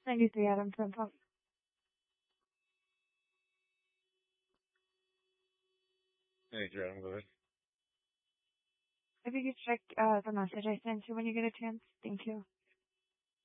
93 Adams Info. Hey, Jared, go ahead. If you could check the message I sent you when you get a chance. Thank you.